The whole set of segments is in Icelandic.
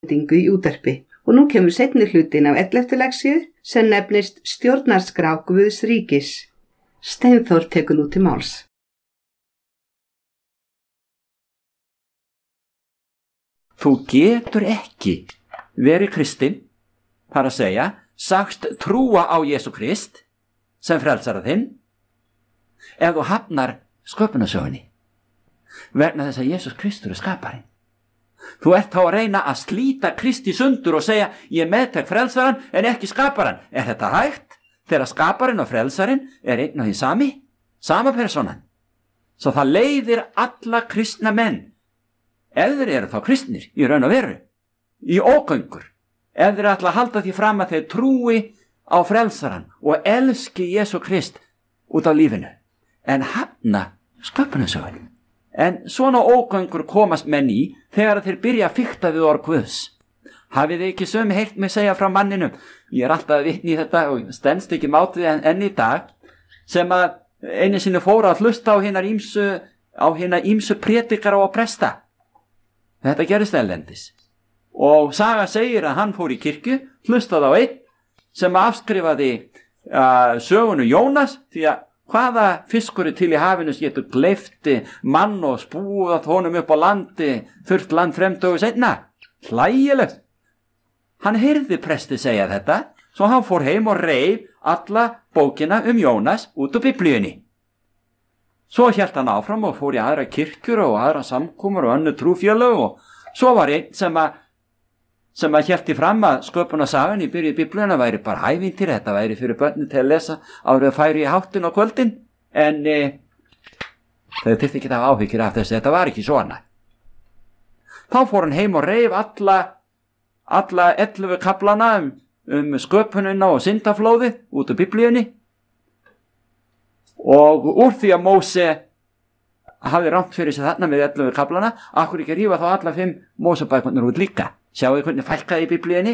Íslendingu í útvarpi og nú kemur seinni hlutinn af 11. leksíu sem nefnist Stjórnarskrá Guðs ríkis. Steinþór tekur nú til máls. Þú getur ekki verið kristinn, þar að segja, sagst trúa á Jesú Krist sem frelsara þinn, ef þú hafnar sköpunarsögunni, vegna þess að Jesús Kristur er skaparinn. Þú ert þá að reyna að slíta Kristi sundur og segja, ég meðtek frelsaran en ekki skaparan. Er þetta hægt? Þegar skaparinn og frelsarinn er einn og því sama personan. Svo það leiðir alla kristna menn, ef þeir eru þá kristnir í raun og veru, í ógöngur, ef þeir ætla að halda því fram að þeir trúi á frelsaran og elski Jesú Krist út af lífinu, en hafna sköpunarsögunni. En svona ógöngur komast menn í þegar þeir byrja að fikta við orð Guðs. Hafið þið ekki sömu heyrt mig segja frá manninum, ég er alltaf vitni í þetta og stenst ekki mátið enn í dag, sem að einu sinni fóra að hlusta á hinar ýmsu prédikara og presta. Þetta gerist erlendis. Og saga segir að hann fór í kirkju, hlustaði á einn sem afskrifaði sögunu Jónas, því að hvaða fiskur er til í hafinu sem getur gleypti mann og spúðað honum upp á landi, þurft land 3 dögum seinna. Hlægilegt. Hann heyrði presti segja þetta, svo hann fór heim og reif alla bókina Jónas út úr Biblíunni. Svo hélt hann áfram og fór í aðra kirkjur og aðra samkomur og önnur trúfélög, og svo var einn sem að hélt í fram að sköpunarsagan í byrju Biblíuna væri bara ævintýri, þetta væri fyrir börnin til að lesa áður að færi í háttinn á kvöldin, en þau þyrfti ekki að hafa áhyggjur af þessu, þetta var ekki svona. Þá fór hann heim og reif alla 11 kaflana sköpunina og syndaflóði út úr Biblíunni, og úr því að Móse hafði rangt fyrir sig þarna með 11 kaflana, akkur ekki rífa þá alla 5 Mósebækurnar út líka. Sjáu þið hvernig fælkaði í Biblíunni?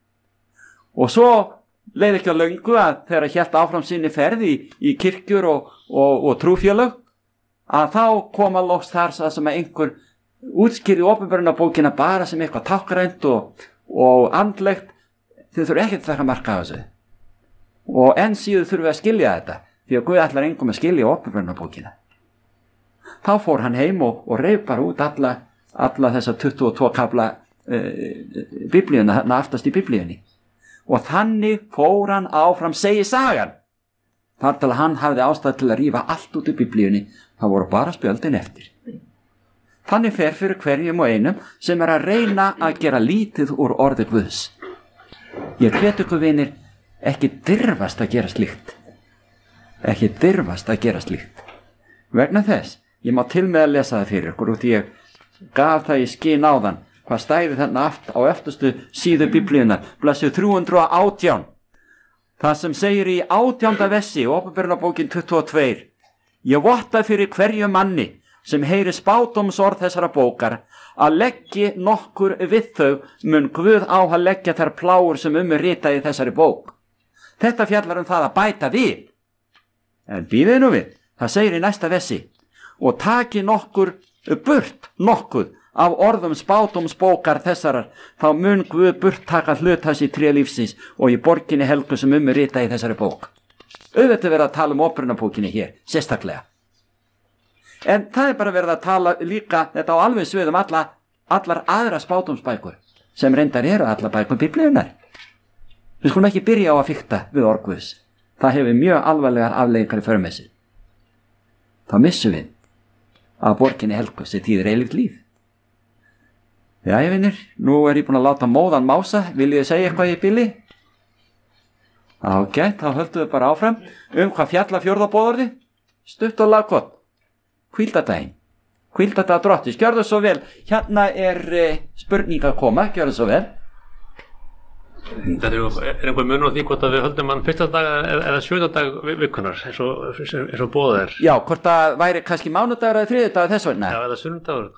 Og svo leið ekki á löngu að þegar að hélt áfram sinni ferði í kirkjur og trúfélög, að þá koma loks þar sem að einhver útskýrði opinberunarbókina bara sem eitthvað tákrænt og andlegt. Þið þurfa ekki að taka marka á þessu. Og enn síður þurfum við að skilja þetta, því að Guð ætlar engum að skilja opinberunarbókina. Þá fór hann heim og reif bara út alla þessa 22 kafla Biblíuna, þarna aftast í Biblíunni, og þannig fór hann áfram, segir sagan, þar til að hann hafði ástæð til að rífa allt út í Biblíunni. Það voru bara spjöldin eftir. Þannig fer fyrir hverjum og einum sem er að reyna að gera lítið úr orði Guðs. Ég hvet ykkur vinir, ekki dirfast að gera slíkt, ekki dirfast að gera slíkt, vegna þess ég má til með að lesa það fyrir ykkur, og því ég gaf það í skyn áðan hvað stæði þarna á eftirstu síðu Biblíunar, blaðsíðu 318, það sem segir í 18. versi, Opinberunarbókin 22, ég votta fyrir hverju manni sem heyri spádómsorð þessara bókar að leggji nokkur við þau, mun Guð á að leggja þær plágur sem er ritað í þessari bók. Þetta fjallar það að bæta við. En bíðið nú við, það segir í næsta versi, og taki nokkur burt nokkuð af orðum spádómsbókar þessarar, þá mun Guð burt taka hlut hans í tré lífsins og í borginni helgu sem er ritað í þessari bók. Auðvitað verið að tala opinberunarbókinni hér, sérstaklega. En það er bara verið að tala líka þetta á alveg svið allar aðra spádómsbækur sem reyndar eru allar bækur Biblíunar. Við skulum ekki byrja á að fikta við orð Guðs. Það hefur mjög alvarlegar afleiðingar í för með sér. Þá missum við að borginni helgu sem þýðir eilíft líf. Jæja vinir, nú er ég búin að láta móðan mása, viljið þið segja eitthvað í bili? Ágætt, þá höldum við bara áfram. Hvað fjalla 4. boðorði? Stutt og laggott. Hvíldardaginn. Hvíldardag Drottins, gjörðu svo vel. Hérna er spurning að koma, gjörðu svo vel. Þetta er einhver munur á því hvort að við höldum hann 1. dag eða 7. dag vikunar, eins og boðað er. Já, hvort það væri kannski mánudagur eða 3. dag þess vegna. Já, eða sunnudagur.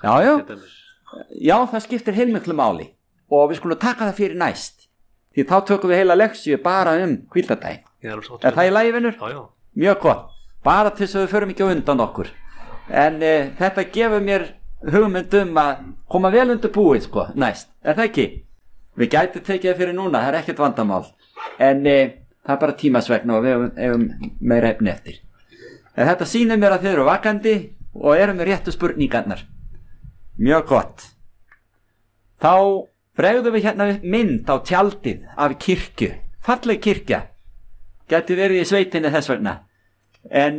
Já, það skiptir heilmiklu máli og við skulum taka það fyrir næst, því þá tökum við heila leksíu bara hvíldardaginn. Er það í lagi, vinur? Já. Mjög gott, bara til þess að við förum ekki á undan okkur. En þetta gefur mér hugmynd að koma vel undir búið, næst. Er það ekki? Við gætum tekið það fyrir núna, það ekkert vandamál. En það bara tímasvegna og við hefum meira efni eftir. En þetta sýnir mér að þið eru vakandi og eru með réttu spurningarnar. Mjög gott. Þá bregðum við hérna mynd á tjaldið af kirkju. Falleg kirkja. Gæti verið í sveitinni þess vegna. En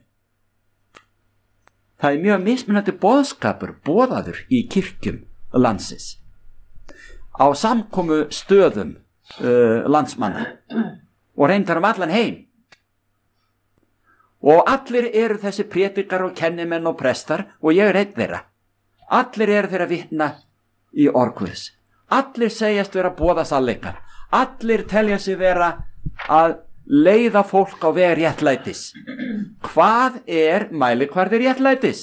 það mjög mismunandi boðskapur boðaður í kirkjum landsins. Á samkomu stöðum landsmanna og reyndar allan heim. Og allir eru þessi prédikar og kennimenn og prestar og ég einn þeirra. Allir eru þeirra vitna í orð Guðs. Allir segjast vera boða sannleikar. Allir telja sig vera að leiða fólk á veg réttlætis. Hvað mælikvarði réttlætis?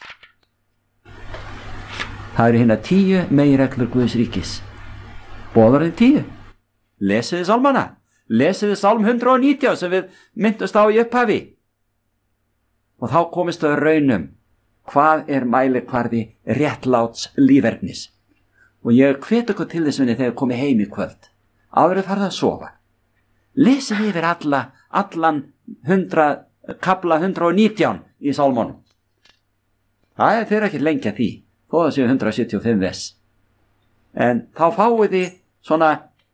Það eru hérna 10 meginreglur Guðs ríkis. Boðarinn 10. Lesiði sálmana. Lesiði sálm 119 sem við myndust á í upphafi. Og þá komist þau raunum. Hvað mælikvarði réttláts lífernis? Og ég hvet ykkur til þess þegar komið heim í kvöld. Áður farið að sofa. Lesið yfir allan kapla 119 í sálmónum. Það þeir ekki lengja því, þó það séu 175 vers. En þá fáið þið svona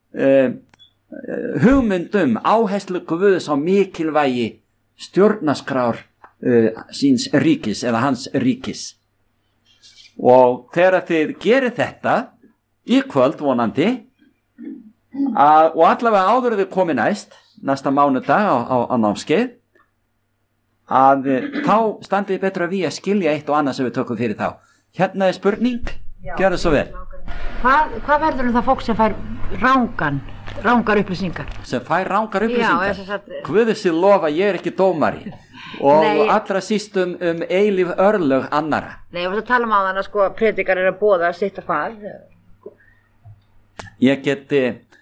hugmyndum áherslu Guðs á mikilvægi stjórnarskrár síns ríkis eða hans ríkis. Og þegar þið gerir þetta í kvöld vonandi og allavega áður þið komið næsta mánudag á námskeið að þá standið betra við að skilja eitt og annað sem við tökum fyrir þá. Hérna spurning, gjörðu svo vel. Hvað verður það fólk sem fær rangar upplýsingar? Sem fær rangar upplýsingar? Já, Guði sér lofa, ég ekki dómari og allra síst eilíf örlög annara. Nei, ég var að tala um á þann að sko predikar að boða að sitta far. Ég geti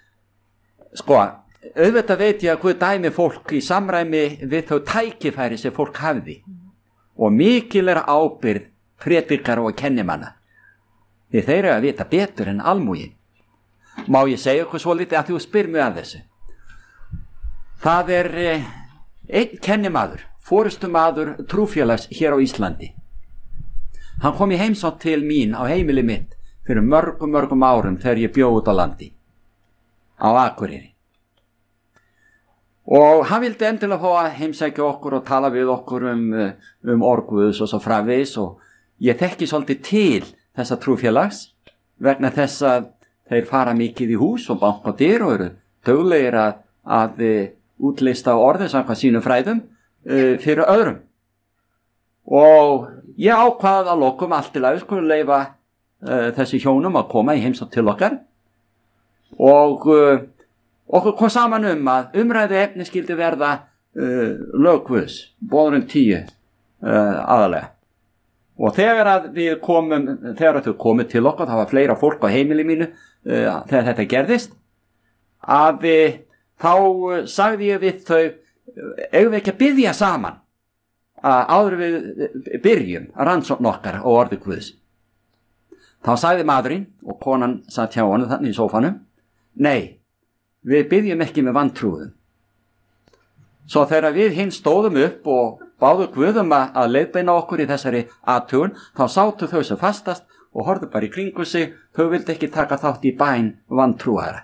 auðvitað veit ég að Guð dæmi fólk í samræmi við þau tækifæri sem fólk hafði og mikil ábyrgð predikar og kennimanna. Því þeir eru að vita betur en almúgin. Má ég segja ykkur svo lítið að þú spyr mig að þessu. Það einn kennimaður, forystumaður trúfélags hér á Íslandi. Hann kom í heimsókn til mín á heimili mitt fyrir mörgum árum þegar ég bjó út á landi. Á Akureyri. Og hann vildi endilega fá að heimsækja okkur og tala við okkur orð Guðs og svo framvegis og ég þekki svolítið til þessa trúfélags vegna þess að þeir fara mikið í hús og banka á dyr og eru duglegir að útlista orðið samkvæmt sínum fræðum fyrir öðrum. Og ég ákvað að lokum allt til að við skulum leyfa þessi hjónum að koma í heimsókn til okkar og okkur kom saman að umræðu efni skildi verða lög Guðs, boðurinn 10 aðalega. Og þegar þau komið til okkar, það var fleira fólk á heimili mínu þegar þetta gerðist, þá sagði ég við þau, eigum við ekki að biðja saman áður við byrjum að rannsókn okkar og orði Guðs. Þá sagði maðurinn og konan satt hjá honum þannig í sófanum, nei, við biðjum ekki með vantrúðum. Svo þegar við hinn stóðum upp og báðu Guðum að leiðbeina okkur í þessari athugun, þá sátu þau sem fastast og horfðu bara í kringu sig, þau vildi ekki taka þátt í bæn vantrúara.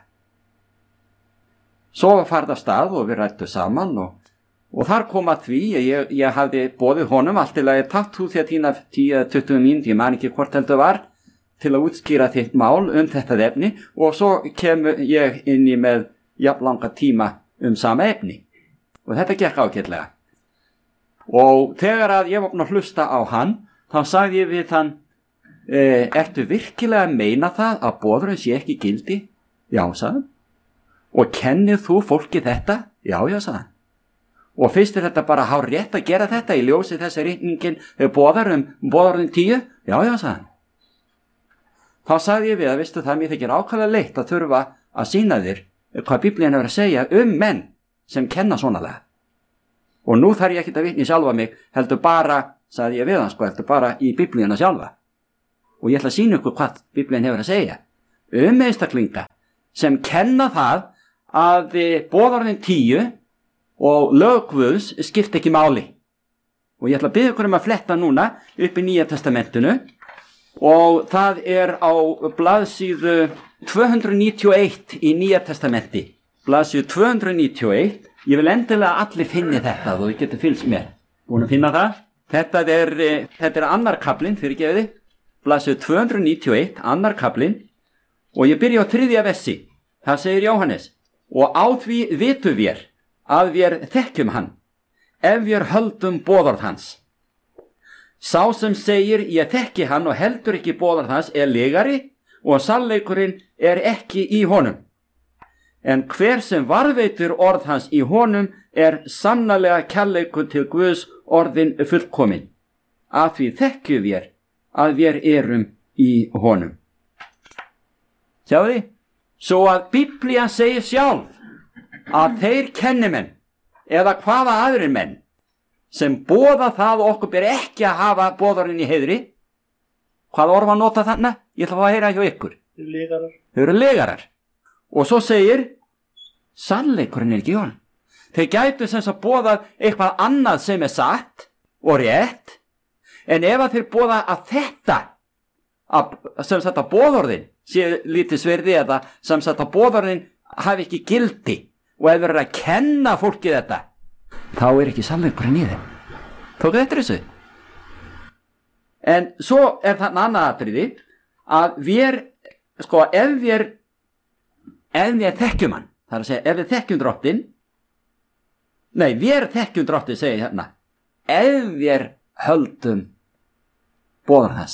Svo var farið af stað og við rættu saman og þar kom að því, ég hafði boðið honum allt til að ég tatt þú því að tína 10-20 mínútur, ég man ekki hvort heldur var, til að útskýra þitt mál þetta efni og svo kemur ég inn í með jafnlanga tíma sama efni. Og þetta gekk ágætlega. Og þegar að ég var búinn að hlusta á hann, þá sagði ég við hann, ertu virkilega að meina það að boðurinn sé ekki gildi? Já, sagði hann. Og kennir þú fólki þetta? Já, sagði hann. Og finnst þetta bara hárrétt að gera þetta í ljósi þessi rigningin boðurinn 10? Já, sagði hann. Þá sagði ég við að veistu það mér þykir ákaflega leitt að þurfa að sýna þér hvað Biblían hefur að segja menn sem kenna svonalega. Og nú þarf ég ekki að vitna í sjálfa mig, heldur bara, sagði ég við hann heldur bara í Biblíuna sjálfa. Og ég ætla að sýna ykkur hvað Biblían hefur að segja einstaklinga sem kenna það að boðorðin 10 og lög Guðs skipta ekki máli. Og ég ætla að biðja ykkur að fletta núna upp í Nýja testamentinu og það á blaðsíðu 291 í Nýja testamenti. Blaðsíðu 291. Ég vil endilega allir finni þetta og þið getur fylgst mér. Búin að finna það? Þetta er annar kaplinn, fyrirgefiði. Blaðsíðu 291, annar kaplinn. Og ég byrja á 3. versi. Það segir Jóhannes: og á því vitum vér að vér þekkjum hann, ef vér höldum boðorð hans. Sá sem segir ég þekki hann og heldur ekki boðorð hans er legari og sannleikurinn er ekki í honum. En hver sem varðveitir orð hans í honum er sannarlega kærleikur til Guðs orðin fullkomin. Að því þekkjum vér að vér erum í honum. Sjáðu því? Svo að Biblían segir sjálf að þeir kennimenn eða hvaða aðrir menn sem boða það og okkur ber ekki að hafa boðorðin í heiðri. Hvað orð var nota þarna? Ég ætla að heyra hjá ykkur. Þau eru legarar. Og svo segir sannleikurinn er ekki í honum. Þeir gætu sem að boða eitthvað annað sem er satt og rétt, en ef að þeir boða að þetta sem sagt að boðorðin sé lítið sverði eða sem sagt að boðorðin hafi ekki gildi og ef þeir eru að kenna fólki þetta, þá er ekki sannleikurinn í þeim. Tók þetta þessu? En svo er þarna annað atriði að ef við þekkjum hann, það er að segja ef við þekkjum drottin, við þekkjum drottin, segir hérna, ef við höldum boðorð hans.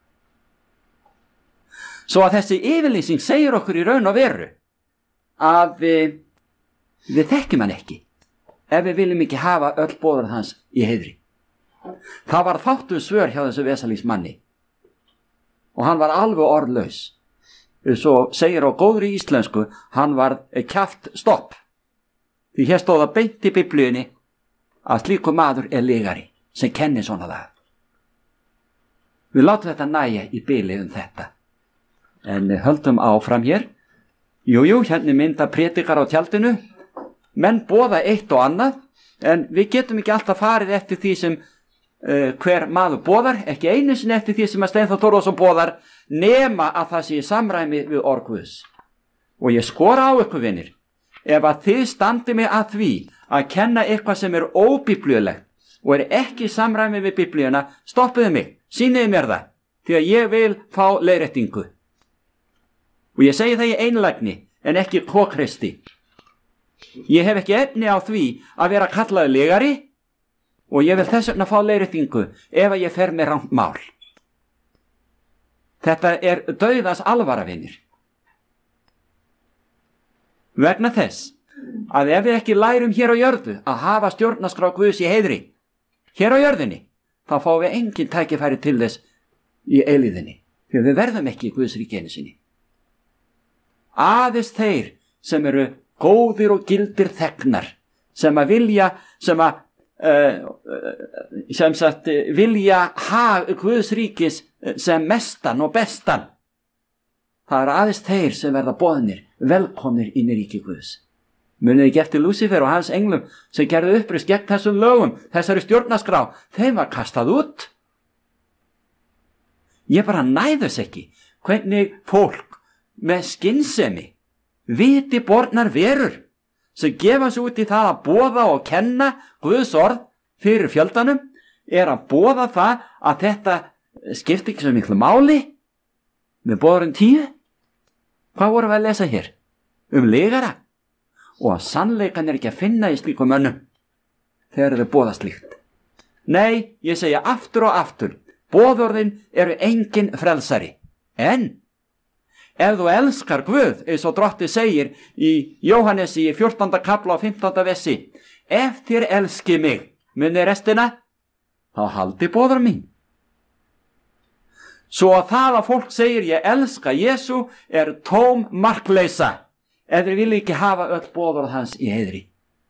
Svo að þessi yfirlýsing segir okkur í raun og veru að við þekkjum hann ekki ef við viljum ekki hafa öll boðorð hans í heiðri. Það var fátt svör hjá þessu vesalísmanni og hann var alveg orðlaus. Svo segir á góðri íslensku, hann var kjaft stopp. Því hér stóð að beint í Biblíunni að slíkur maður er legari sem kennir svona það. Við látum þetta nægja í bili þetta. En höldum áfram hér. Jú, hérna mynda predikar á tjaldinu. Menn boða eitt og annað, en við getum ekki alltaf farið eftir því sem hver maður boðar, ekki einu sinni eftir því sem að Steinþór Þórðarson boðar, nema að það sé í samræmi við orð Guðs. Og ég skora á ykkur, vinir, ef að þið standið mig að því að kenna eitthvað sem er óbiblíulegt og er ekki í samræmi við Biblíuna, stoppiðu mig, sýniðu mér það, því að ég vil fá leiðréttingu. Og ég segi það í einlægni en ekki kokreisti. Ég hef ekki efni á því að vera kallaður legari og ég vil þess vegna fá leiðréttingu ef að ég fer með rangt mál. Þetta er dauðans alvara, vinir. Vegna þess að ef við ekki lærum hér á jörðu að hafa stjórnarskrá Guðs í heiðri, hér á jörðinni, þá fáum við engin tækifæri til þess í eilíðinni, því við verðum ekki í Guðs ríki einu sinni. Aðeins þeir sem eru góðir og gildir þegnar, sem að vilja, vilja hag Guðs ríkis sem mestan og bestan, það er aðeins þeir sem verða boðnir, velkomnir inn í ríki Guðs. Munið ekki eftir Lúsífer og hans englum sem gerðu uppreist gegn þessum lögum, þessari stjórnarskrá, þeim var kastað út. Ég bara næðus ekki hvernig fólk með skynsemi, viti bornar verur, sem gefa sig út í það að boða og kenna Guðs orð fyrir fjöldanum, er að boða það að þetta skipti ekki svo miklu máli með boðorðin 10. Hvað vorum við að lesa hér? Legara. Og að sannleikan er ekki að finna í slíkum mönnum þegar þau boða slíkt. Nei, ég segja aftur og aftur, boðorðin eru engin frelsari. En ef þú elskar Guð, eins og drottið segir í Jóhannesi í 14. kapla og 15. versi, ef þér elski mig, muni restina, þá haldi boðorð mín. Svo að það að fólk segir ég elska Jesú er tóm markleysa, ef þeir vilja ekki hafa öll boðorð hans í heiðri.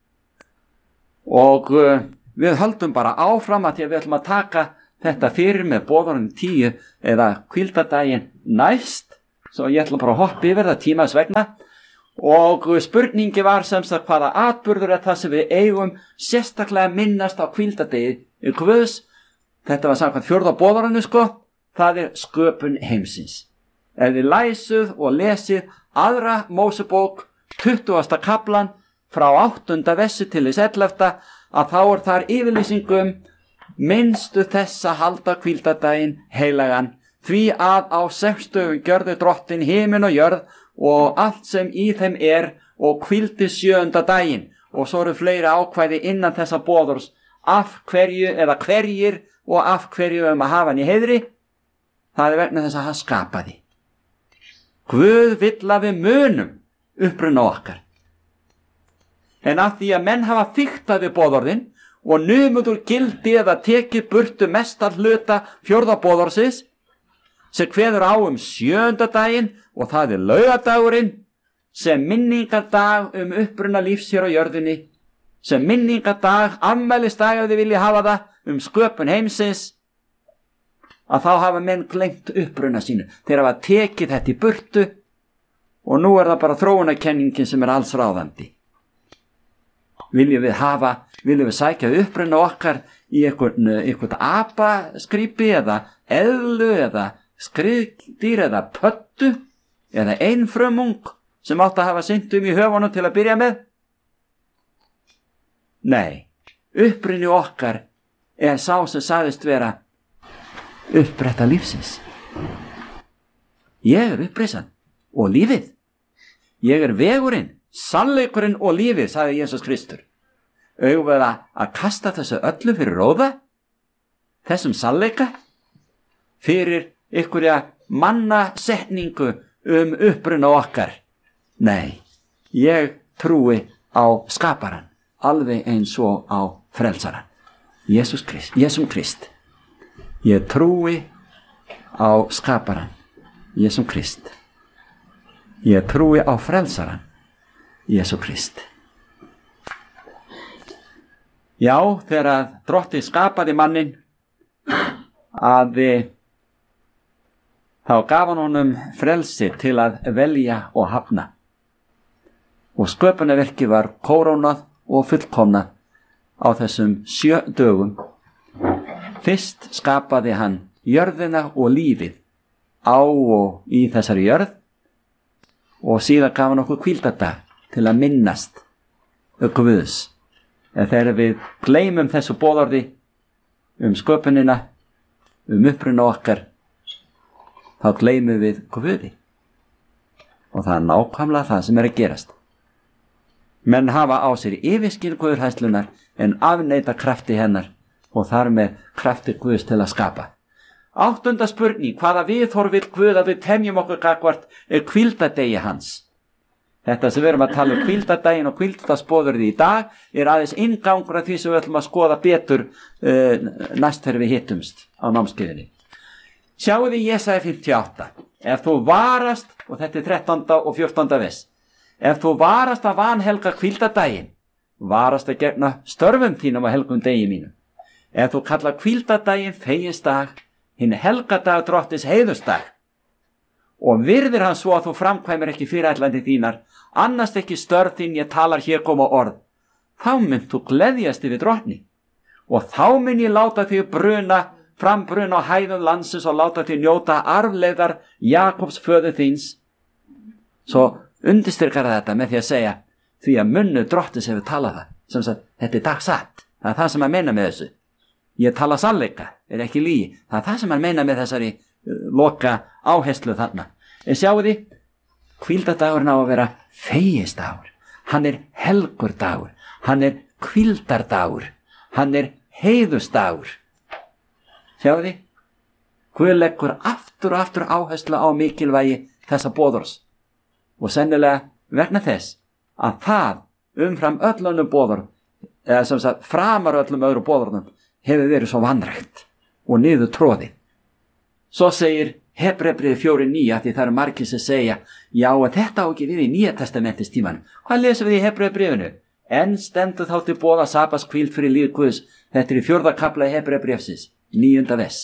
Og við höldum bara áfram að því að við ætlum að taka þetta fyrir með boðorðin 10 eða hvíldardaginn næst, svo ég ætla bara að hoppa yfir það tímas vegna, Og spurningi var sem sagt hvaða atburður er það sem við eigum sérstaklega minnast á hvíldardegi Guðs. Þetta var samkvæmt 4. boðorðinu það er sköpun heimsins. Ef þið læsuð og lesið 2. Mósebók 20. kaplan frá 8. versi til þess 11. að þá er þar yfirlýsingum minnstu þess að halda hvíldardaginn heilagan, því að á 6 dögum gjörði Drottinn himin og jörð og allt sem í þeim er og hvíldi 7. daginn. Og svo eru fleiri ákvæði innan þessa boðors af hverju eða hverjir og af hverju að hafa hann í heiðri. Það er vegna þess að hann skapaði. Guð vill að við munum uppruna okkar. En af því að menn hafa fiktað við boðorðin og numið úr gildi eða tekið burtu mestar hluta 4. boðorðsins sem kveður á 7. daginn og það er laugardagurinn sem minningardag uppruna lífs hér á jörðinni, sem minningardag, afmælisdag ef þið vilja hafa það sköpun heimsins, að þá hafa menn gleymt uppruna sínu. Þeir hafa tekið þetta í burtu og nú er það bara þróunarkenningin sem er alls ráðandi. Viljum við sækja uppruna okkar í eitthvað apaskrýpi eða eðlu eða skriðdýr eða pöttu eða einfrumung sem átt að hafa synt í höfunum til að byrja með? Nei, uppruni okkar er sá sem sagðist vera upprætta lífsins. Ég er upprisan og lífið. Ég er vegurinn, sannleikurinn og lífið, sagði Jesús Kristur. Eigum við að kasta þessu öllu fyrir róða, þessum sannleika, fyrir einhverja mannasetningu uppruna okkar? Nei, ég trúi á skaparan, alveg eins og á frelsaran, Jesús Krist. Ég trúi á skaparan, Jesús Krist. Ég trúi á frelsaran, Jesús Krist. Já, þegar Drottinn skapaði mannin þá gaf hann honum frelsi til að velja og hafna. Og sköpunarverkið var kórónað og fullkomnað á þessum 7 dögum. Fyrst skapaði hann jörðina og lífið á og í þessari jörð og síðan gaf hann okkur hvíldardag til að minnast Guðs. En þegar við gleymum þessu boðorði sköpunina, uppruna okkar, þá gleymum við Guði. Og það er nákvæmlega það sem er að gerast. Menn hafa á sér yfirskil guðhæslunar en afneita krafti hennar og þar með krafti Guðs til að skapa. 8. spurning, hvaða viðhorf vill Guð að við temjum okkur gagnvart hvíldardegi hans? Þetta sem við erum að tala hvíldardaginn og hvíldardagsboðorðið í dag er aðeins inngangur að því sem við ætlum að skoða betur næst þegar við hittumst á námskeiðinni. Sjáu þið Jesaja 58. Ef þú varast, og þetta er 13. og 14. vers, ef þú varast að vanhelga hvíldardaginn, varast að gegna störfum þínum á helgum degi mínum. Ef þú kalla hvíldardaginn feginsdag, hinn helgadag Drottins heiðursdag, og virðir hann svo að þú framkvæmir ekki fyrirætlandi þínar, annast ekki störf þín ég talar hér koma orð, þá mynd þú gleðjast yfir Drottni, og þá mun ég láta þig frambruna á hæðum landsins og láta þig njóta arfleiðar Jakobs föður þíns. Svo undirstrykar þetta með því að segja, því að munnu Drottins hefur talað það, sem sagt, þetta er dagsatt, það er það sem hann meina með þessu. Ég tala sannleika, er ekki lygi, það er það sem hann meina með þessari loka áherslu þarna. En sjáu þið, hvíldardagurinn á að vera fegisdagur, hann er helgur dagur, hann er hvíldardagur, hann er heiðusdagur. Sjáu þið, Guð leggur aftur og aftur áherslu á mikilvægi þessa boðors og sennilega vegna þess að það umfram öllunum boðor, eða sem sagt framar öllum öðru boðornum, hefur verið svo vanrægt og niður tróðið. Svo segir Hebreabréfið 4:9, því það eru margir sem segja, já, en þetta á ekki við í Nýja testamentins tímanum. Hvað lesum við í Hebreabréfinu? En stendur þá til boða sabbatskvíld fyrir líf Guðs. Þetta er í 4. kafla Hebreabréfsins, 9. vers.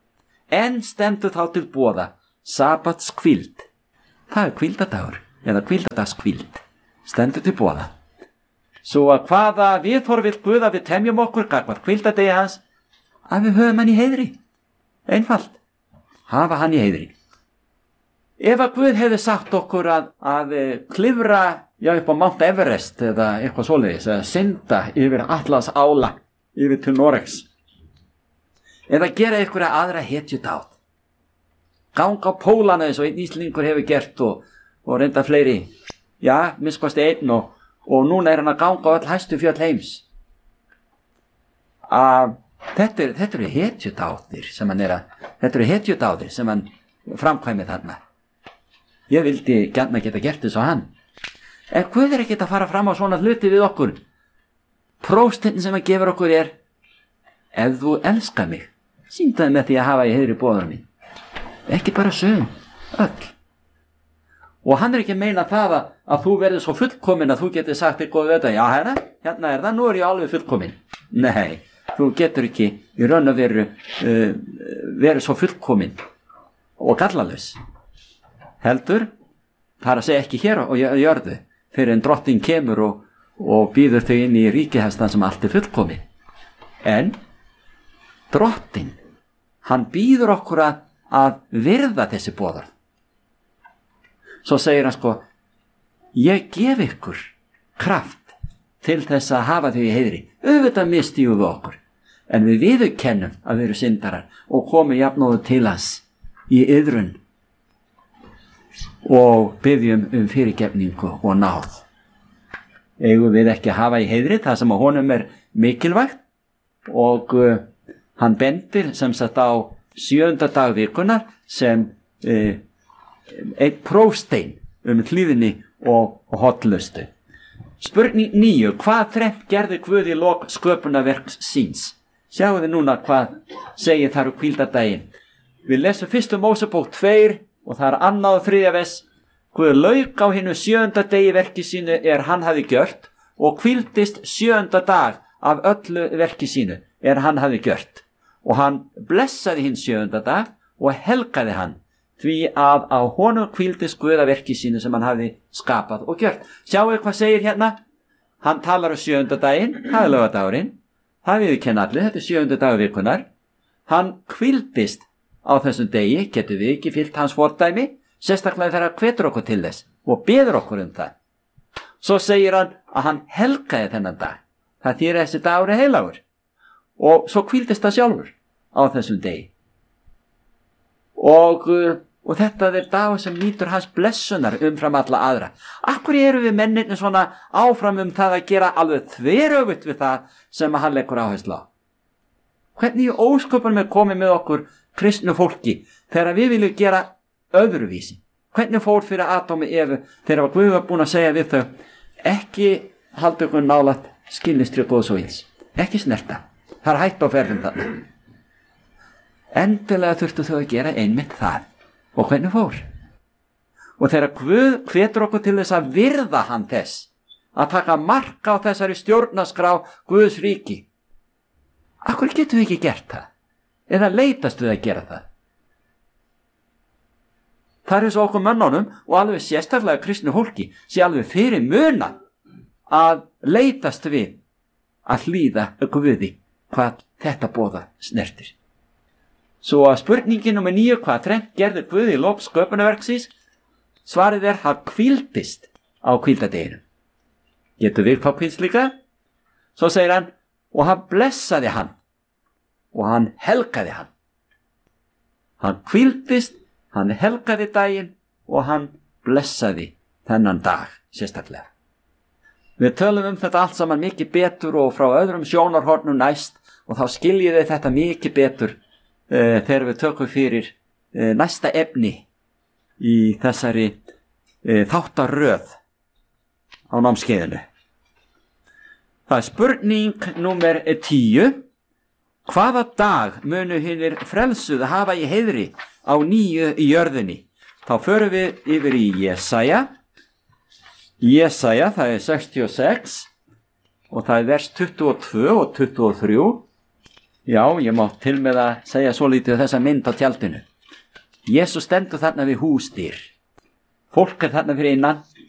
En stendur þá til boða sabbatskvíld. Það er hvíldardagur eða hvíldardagskvíld. stendur til boða. Svo að hvaða viðhorf vill Guð að við temjum okkur gagnvart hvíldardegi hans, að við höfum hann í heiðri. Einfalt, hafa hann í heiðri. Ef að Guð hefði sagt okkur að klifra upp á Mount Everest eða eitthvað svoleiðis, eða synda yfir Atlas ála yfir til Noregs, eða gera einhverja aðra hetjudáð, ganga á pólana eins og einn Íslendingur hefur gert og reynda fleiri, minnskosti einn og núna hann að ganga á öll hæstu fjöll heims. Þetta eru hetjudáðir sem hann framkvæmið þarna. Ég vildi gjarna geta gert þess á hann. En Guð ekki að fara fram á svona hluti við okkur. Próstinn sem hann gefur okkur ef þú elskar mig, sýndaði með því að hafa í heiðri boðar mín. Ekki bara sögum, öll. Og hann ekki að meina það að þú verður svo fullkomin að þú getur sagt eitthvað við þetta, hérna er það, nú er ég alveg fullkomin. Nei, þú getur ekki í raun og veru verið svo fullkomin og gallalaus. Heldur, það er að segja ekki hér og jörðu, fyrir en drottin kemur og býður þau inn í ríkihestan sem allt er fullkomin. En drottin, hann býður okkur að virða þessi boðar. Svo segir hann ég gef ykkur kraft til þess að hafa þau í heiðri. Auðvitað misstígum við okkur, en við viðurkennum að við erum syndarar og komum jafnóðu til hans í iðrun og byggjum fyrirgefningu og náð. Eigum við ekki að hafa í heiðri það sem að honum er mikilvægt, og hann bendir sem sagt á 7. dag vikunar sem einn próstein hlíðinni og hollustu. Spurning 9. Hvað þrennt gerði Guð í lok sköpunarverks síns? Sjáu þið núna hvað segir þar hvíldardaginn. Við lesum 1. Mósebók 2 og það 2. og 3. vers. Guð lauk á hinu 7. degi verki sínu hann hafi gjört og hvíldist 7. dag af öllu verki sínu hann hafi gjört. Og hann blessaði hinn 7. dag og helgaði hann, því að á honum hvíldist Guð af verki sínu sem hann hafi skapað og gjört. Sjáu hvað segir hérna. Hann talar 7. daginn, það laugardagurinn. Það viðurkenna allir, þetta 7. dagur vikunar. Hann hvíldist á þessum degi, getur við ekki fylgt hans fordæmi, sérstaklega þegar hann hvetur okkur til þess og biður okkur það. Svo segir hann að hann helgaði þennan dag. Það þýðir að þessi dagur heilagur. Og svo hvíldist það sjálfur á þessum degi. Og þetta dagur sem nýtur hans blessunar umfram alla aðra. Akkur eru við mennirnir svona áfram það að gera alveg þveröfugt við það sem hann leggur áherslu á? Hvernig í ósköpunum komið með okkur kristnu fólki þegar við viljum gera öðruvísi? Hvernig fór fyrir Adam og Evu þegar Guð var búin að segja við þau, ekki halda ykkur nálægt skilnistri góðs og ills, ekki snerta, það hætt á ferðum þarna. Endilega þurftu þau að gera einmitt það. Og hvernig fór? Og þegar Guð hvetur okkur til þess að virða hann þess, að taka mark á þessari stjórnarskrá Guðs ríki, akkur getum við ekki gert það? Eða leitast við að gera það? Það svo okkur mönnunum og alveg sérstaklega kristnu fólki sé alveg fyrir muna að leitast við að hlýða Guði hvað þetta boða snertir. Svo að spurningin númer 9, hvað þrennt gerði Guð í lok sköpunarverksins? Svarið hann hvíldist á hvíldardeginum. Getur við hvað hvíldst líka? Svo segir hann, og hann blessaði hann og hann helgaði hann. Hann hvíldist, hann helgaði daginn og hann blessaði þennan dag sérstaklega. Við tölum þetta allt saman mikið betur og frá öðrum sjónarhornum næst, og þá skiljiði þetta mikið betur þegar við tökum fyrir næsta efni í þessari þáttaröð á námskeiðinu. Það spurning númer 10. Hvaða dag munu hinir frelsuð hafa í heiðri á nýju í jörðinni? Þá förum við yfir í Jesaja, það 66 og það vers 22 og 23. Já, ég má til með að segja svo lítið þessa mynd á tjaldinu. Jesús stendur þarna við húsdyr. Fólk þarna fyrir innan.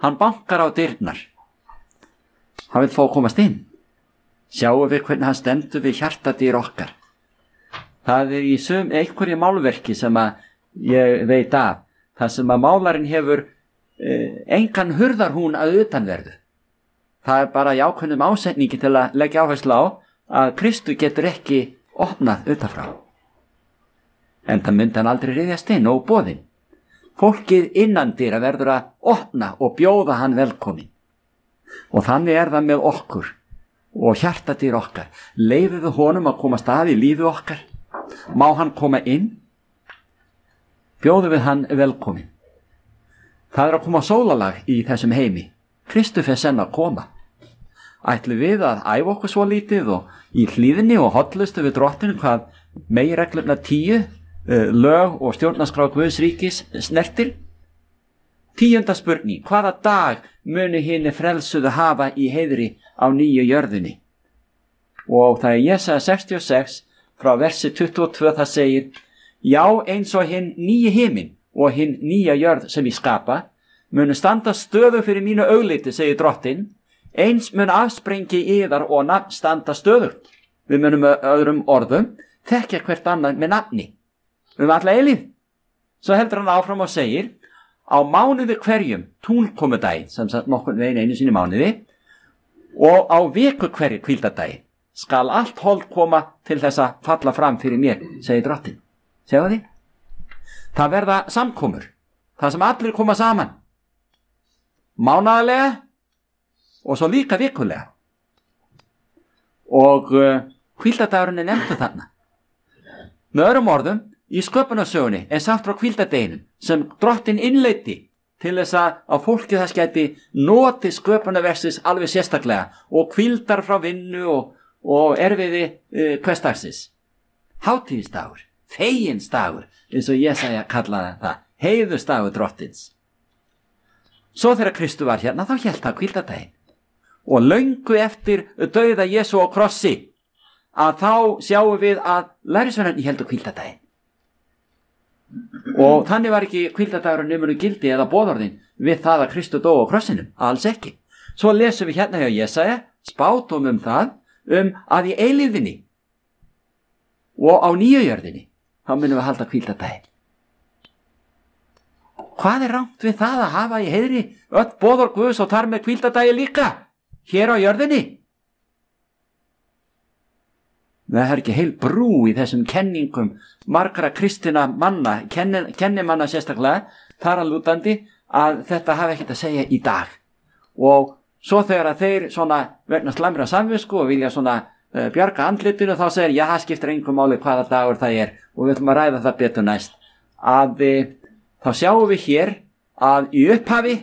Hann bankar á dyrnar. Hann vill fá að komast inn. Sjáum við hvernig hann stendur við hjartadyr okkar. Það í einhverju málverki sem að ég veit af, það sem að málarinn hefur engan hurðarhún að utanverðu. Það bara í ákveðnum ásetningi til að leggja áherslu á að Kristur getur ekki opnað utanfrá. En það myndi hann aldrei ryðjast inn og boðinn. Fólkið innandyra verður að opna og bjóða hann velkomin. Og þannig það með okkur og hjartadyr okkar. Leyfum við honum að komast að í lífi okkar. Má hann koma inn? Bjóðum við hann velkomin. Það að koma sólalag í þessum heimi. Kristur fer senn að koma. Ætlum við að æfa okkur svo lítið og í hlýðinni og hollustu við drottinu hvað meginreglurnar 10, lög og stjórnarskrá Guðs ríkis snertir? 10. spurning, hvaða dag munu hinni frelsuðu hafa í heiðri á nýju jörðinni? Og það Jesaja 66 frá versi 22, það segir: Já, eins og hinn nýji himinn og hinn nýja jörð sem ég skapa munu standa stöðu fyrir mínu augliti, segir drottin, eins mun afsprengi yðar og nafn standa stöðugt. Við munum með öðrum orðum þekkja hvert annað með nafni alla eilíð. Svo heldur hann áfram og segir: Á mánuði hverjum túnkomudaginn, sem sagt nokkurn veginn einu sinni mánuði, og á viku hverju hvíldardaginn skal allt hold koma til þess að falla fram fyrir mér, segir drottin. Sjáu þið? Það verða samkomur, það sem allir koma saman, mánaðarlega og svo líka vikulega. Og hvíldardagurinn nefndur þarna. Með öðrum orðum, í sköpunarsögunni sagt frá hvíldardeginum sem drottin innleiddi til þess að fólkið þess gæti notið sköpunarverksins alveg sérstaklega og hvíldar frá vinnu og erfiði hversdagsins. Hátíðisdagur, feginsdagur, eins og Jesaja kallaði það, heiðursdagur drottins. Svo þegar Kristur var hérna, þá hélt það hvíldardaginn. Og löngu eftir dauða Jesú á krossi, að þá sjáum við að lærisveinarnir héldu hvíldardaginn. Og þannig var ekki hvíldardagurinn numur gildi eða boðorðin við það að Kristur dó á krossinum, alls ekki. Svo lesum við hérna hjá Jesaja spádóm það að í eilífðinni og á nýju jörðinni þá munum við halda hvíldardaginn. Hvað rangt við það að hafa í heiðri öll boðorð Guðs og þar með hvíldardagi líka hér á jörðinni? Það ekki heil brú í þessum kenningum margra kristina manna, kennimanna sérstaklega, þar að lútandi að þetta hafi ekkert að segja í dag. Og svo þegar að þeir svona vegna slæmra samvisku og vilja svona bjarga andlitinu, þá segir, já, það skiptir engum máli hvaða dagur það er og við ætlum að ræða það betur næst. Þá sjáum við hér að í upphafi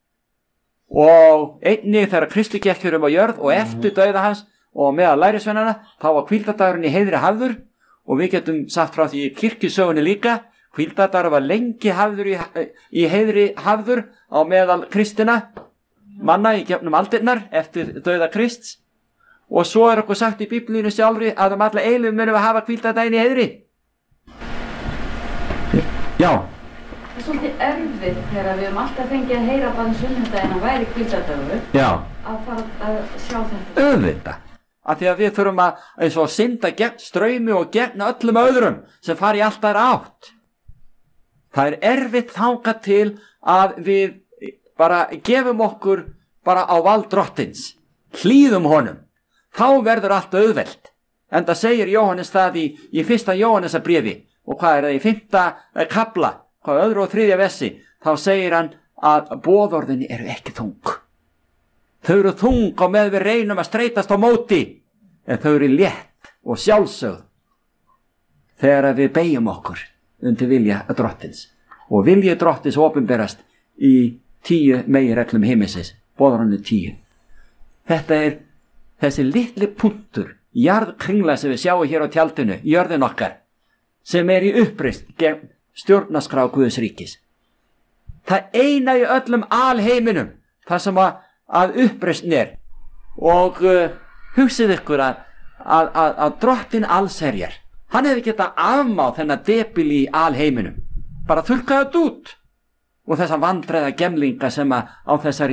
og einnig þegar Kristur gekk hér á jörð og eftir dauða hans og meðal lærisveinana, þá var hvíldardagurinn í heiðri hafður og við getum sagt frá því í kirkjusögunni líka, hvíldardagur var lengi hafður í heiðri hafður á meðal kristina manna í gegnum aldirnar eftir dauða Krists og svo okkur sagt í Biblíunni sjálfri að alla eilífð munum við hafa hvíldardaginn í heiðri. Já. Það er svolítið erfitt þegar við alltaf fengið að heyra bara sunnudaginn að væri hvíldardagur. Já. Að fara að sjá þetta. Auðvitað. Af því að við þurfum að eins og synda gegn straumi og gegn öllum öðrum sem fari í allt þær átt. Það er erfitt þangað til að við bara gefum okkur bara á vald drottins, hlýðum honum, þá verður allt auðvelt. En það segir Jóhannes það í 1. Jóhannesarbréfi og hvað er það í 5. kafla, hvað 2. og 3. versi, þá segir hann að boðorðin eru ekki þung. Þau eru þung og með við reynum að streitast á móti, en þau eru létt og sjálfsögð þegar við beyjum okkur undir vilja drottins. Og vilji drottins opinberast í 10 meginreglum himmisins, boðorðinu 10. Þetta er þessi litli punktur, jarðkringla sem við sjáum hér á tjaldinu, jörðin okkar, sem er í uppreist gegn stjórnarskrá Guðs ríkis. Það eina í öllum alheiminum, það sem að uppreisn er. Og hugsið ykkur að drottin allsherjar, hann hefði getað afmáð þennan debil í alheiminum, bara þurrkaði þetta út. Og þessa vandræða gemlinga sem á þessari